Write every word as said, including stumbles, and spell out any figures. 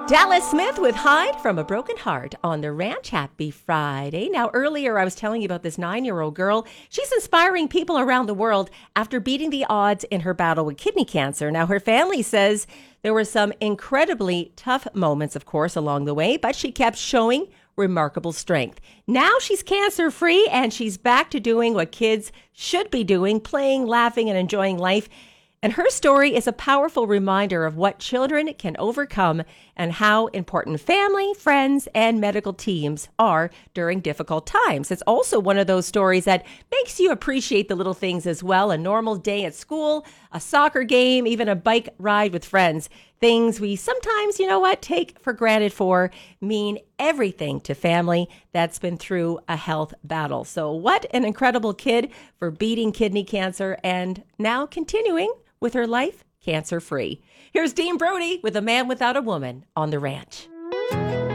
Dallas Smith with Hide from a Broken Heart on the Ranch. Happy Friday. Now, earlier I was telling you about this nine-year-old girl. She's inspiring people around the world after beating the odds in her battle with kidney cancer. Now, her family says there were some incredibly tough moments, of course, along the way, but she kept showing remarkable strength. Now she's cancer-free and she's back to doing what kids should be doing, playing, laughing, and enjoying life. And her story is a powerful reminder of what children can overcome and how important family, friends, and medical teams are during difficult times. It's also one of those stories that makes you appreciate the little things as well. A normal day at school, a soccer game, even a bike ride with friends. Things we sometimes, you know what, take for granted for mean everything to family that's been through a health battle. So what an incredible kid for beating kidney cancer and now continuing with her life cancer-free. Here's Dean Brody with A Man Without a Woman on the Ranch.